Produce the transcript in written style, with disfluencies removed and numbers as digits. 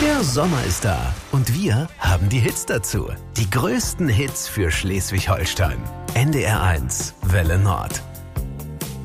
Der Sommer ist da und wir haben die Hits dazu. Die größten Hits für Schleswig-Holstein. NDR 1, Welle Nord.